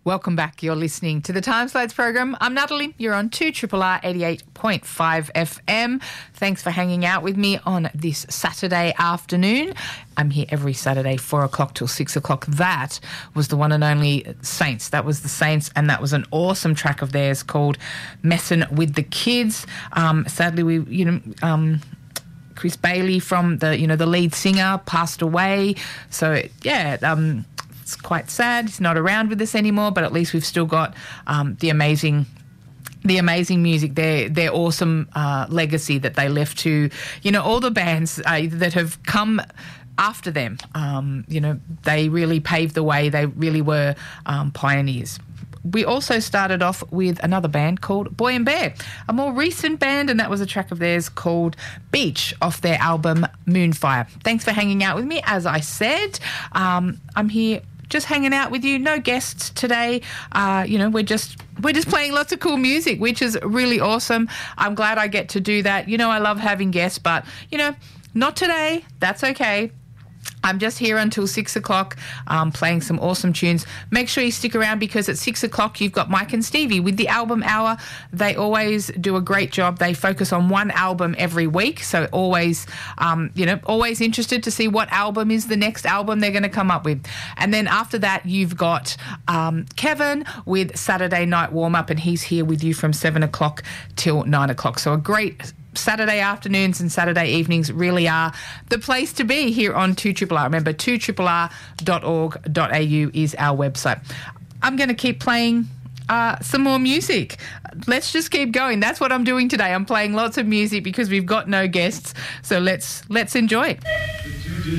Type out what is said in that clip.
Welcome back. You're listening to the Time Slides program. I'm Natalie. You're on 2RRR 88.5 FM. Thanks for hanging out with me on this Saturday afternoon. I'm here every Saturday, 4 o'clock till 6 o'clock. That was the one and only Saints. That was the Saints, and that was an awesome track of theirs called Messin' with the Kids. Sadly, Chris Bailey from the lead singer passed away. So, it's quite sad. He's not around with us anymore, but at least we've still got the amazing music, their awesome legacy that they left to, all the bands that have come after them. They really paved the way. They really were pioneers. We also started off with another band called Boy and Bear, a more recent band, and that was a track of theirs called Beach off their album Moonfire. Thanks for hanging out with me. As I said, I'm here just hanging out with you. No guests today. We're just playing lots of cool music, which is really awesome. I'm glad I get to do that. I love having guests, but, not today. That's okay. I'm just here until 6 o'clock playing some awesome tunes. Make sure you stick around because at 6 o'clock you've got Mike and Stevie with the Album Hour. They always do a great job. They focus on one album every week, so always interested to see what album is the next album they're going to come up with. And then after that you've got Kevin with Saturday Night Warm-Up, and he's here with you from 7 o'clock till 9 o'clock. So a great Saturday afternoons and Saturday evenings really are the place to be here on 2RRR. Remember, 2RRR.org.au is our website. I'm going to keep playing some more music. Let's just keep going. That's what I'm doing today. I'm playing lots of music because we've got no guests. So let's enjoy it.